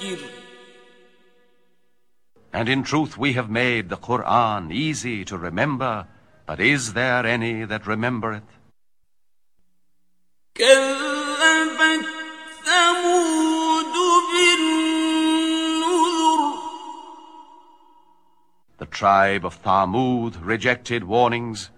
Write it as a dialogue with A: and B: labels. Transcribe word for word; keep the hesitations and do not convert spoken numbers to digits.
A: And in truth we have made the Quran easy to remember, but is there any that remembereth?
B: كذبت ثمود بالنذر.
A: The tribe of Thamud rejected warnings.